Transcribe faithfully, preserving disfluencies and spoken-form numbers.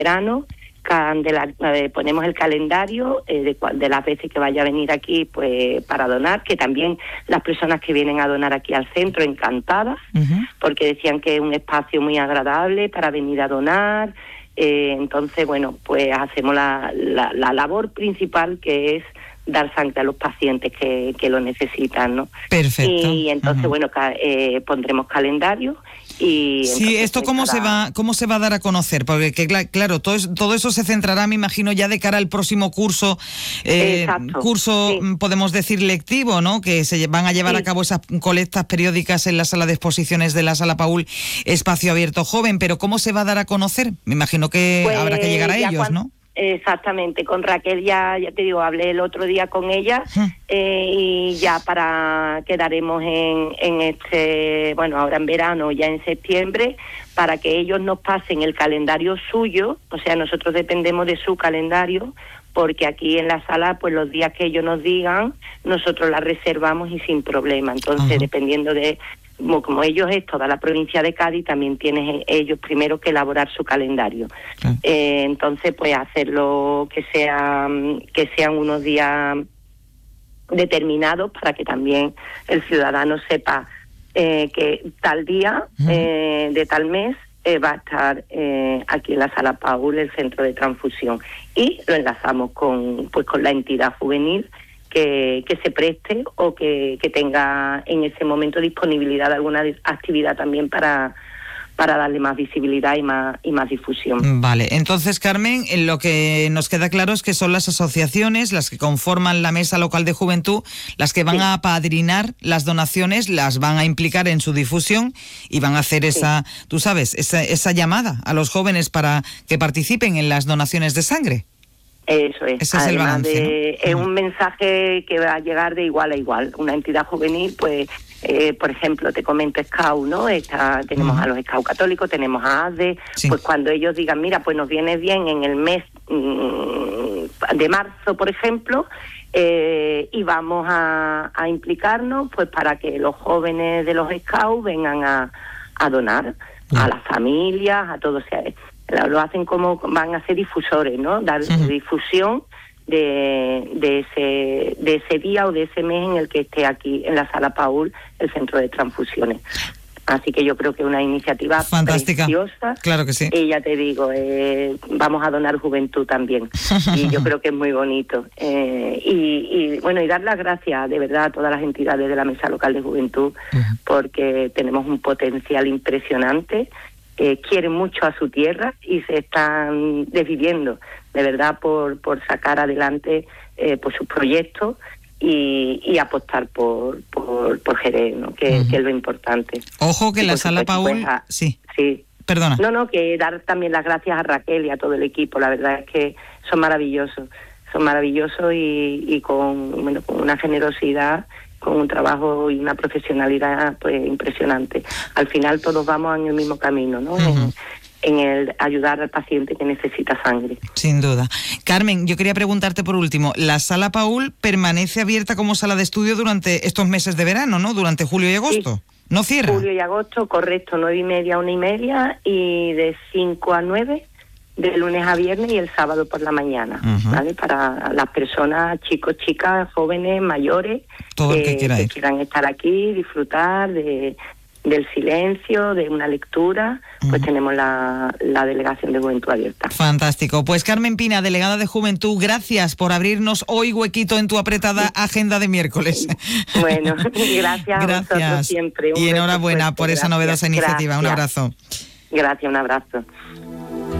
verano. De la, eh, ponemos el calendario eh, de, de las veces que vaya a venir aquí pues para donar, que también las personas que vienen a donar aquí al centro encantadas, uh-huh. porque decían que es un espacio muy agradable para venir a donar. Eh, entonces, bueno, pues hacemos la, la, la labor principal, que es dar sangre a los pacientes que, que lo necesitan, ¿no? Perfecto. Y entonces, uh-huh. bueno, ca- eh, pondremos calendario. Y sí, ¿esto cómo se va cómo se va a dar a conocer? Porque, que, claro, todo eso, todo eso se centrará, me imagino, ya de cara al próximo curso, eh, curso, sí. podemos decir, lectivo, ¿no? Que se van a llevar sí. a cabo esas colectas periódicas en la sala de exposiciones de la Sala Paul, Espacio Abierto Joven. Pero ¿cómo se va a dar a conocer? Me imagino que pues, habrá que llegar a ellos, cuando... ¿no? Exactamente, con Raquel ya ya te digo, hablé el otro día con ella eh, y ya para quedaremos en, en este, bueno, ahora en verano, ya en septiembre, para que ellos nos pasen el calendario suyo, o sea, nosotros dependemos de su calendario, porque aquí en la sala, pues los días que ellos nos digan, nosotros la reservamos y sin problema. Entonces, uh-huh. dependiendo de... Como, como ellos es toda la provincia de Cádiz, también tienen ellos primero que elaborar su calendario. Sí. Eh, entonces, pues hacerlo que sea que sean unos días determinados para que también el ciudadano sepa eh, que tal día uh-huh. eh, de tal mes eh, va a estar eh, aquí en la Sala Paul, el centro de transfusión, y lo enlazamos con pues con la entidad juvenil que, que se preste o que, que tenga en ese momento disponibilidad de alguna actividad también para, para darle más visibilidad y más, y más difusión. Vale, entonces, Carmen, lo que nos queda claro es que son las asociaciones las que conforman la Mesa Local de Juventud, las que van sí. a apadrinar las donaciones, las van a implicar en su difusión y van a hacer esa, sí. tú sabes, esa, esa llamada a los jóvenes para que participen en las donaciones de sangre. Eso es. Ese es el balance, de, ¿no? Es un mensaje que va a llegar de igual a igual. Una entidad juvenil, pues, eh, por ejemplo, te comento Scout, ¿no? Está, tenemos uh-huh. a los Scout católicos, tenemos a A D E, sí. pues cuando ellos digan, mira, pues nos viene bien en el mes mmm, de marzo, por ejemplo, eh, y vamos a, a implicarnos, pues, para que los jóvenes de los Scout vengan a, a donar uh-huh. a las familias, a todos. O sea, lo hacen como van a ser difusores, ¿no? Dar uh-huh. difusión de, de ese de ese día o de ese mes en el que esté aquí en la Sala Paul, el centro de transfusiones. Así que yo creo que es una iniciativa fantástica, preciosa. Claro que sí. Y ya te digo, eh, vamos a donar juventud también. Y yo creo que es muy bonito. Eh, y, y bueno, y dar las gracias de verdad a todas las entidades de la Mesa Local de Juventud, uh-huh. porque tenemos un potencial impresionante. Eh, quieren mucho a su tierra y se están decidiendo de verdad por, por sacar adelante eh, por sus proyectos y, y apostar por, por, por Jerez, ¿no? que, uh-huh. que es lo importante. Ojo que y la Sala Paul... Pues, a, sí. sí. Perdona. No, no, que dar también las gracias a Raquel y a todo el equipo. La verdad es que son maravillosos. Son maravillosos y, y con, bueno, con una generosidad, con un trabajo y una profesionalidad pues impresionante. Al final todos vamos en el mismo camino, ¿no? Uh-huh. En, en el ayudar al paciente que necesita sangre. Sin duda. Carmen, yo quería preguntarte por último, la Sala Paul permanece abierta como sala de estudio durante estos meses de verano, ¿no? Durante julio y agosto. Sí. ¿No cierra? Julio y agosto, correcto, nueve y media, una y media, y de cinco a nueve, de lunes a viernes y el sábado por la mañana, uh-huh. ¿vale? Para las personas, chicos, chicas, jóvenes, mayores, todo el que, quiera que ir. quieran estar aquí, disfrutar de, del silencio, de una lectura, pues uh-huh. tenemos la, la Delegación de Juventud abierta. Fantástico. Pues Carmen Pina, delegada de Juventud, gracias por abrirnos hoy huequito en tu apretada agenda de miércoles. Bueno, gracias, gracias. A vosotros siempre. Un y enhorabuena por esa gracias. novedosa iniciativa. Gracias. Un abrazo. Gracias, un abrazo.